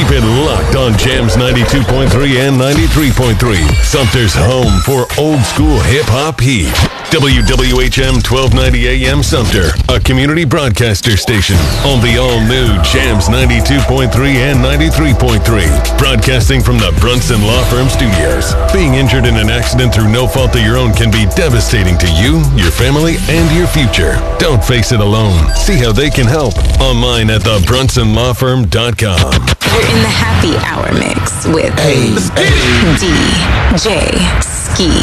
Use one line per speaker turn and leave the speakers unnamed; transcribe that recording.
Keep it locked on Jams 92.3 and 93.3. Sumter's home for old school hip-hop heat. WWHM 1290 AM Sumter, a community broadcaster station on the all-new Jams 92.3 and 93.3. Broadcasting from the Brunson Law Firm Studios. Being injured in an accident through no fault of your own can be devastating to you, your family, and your future. Don't face it alone. See how they can help online at thebrunsonlawfirm.com.
You're in the happy hour mix with DJ Ski.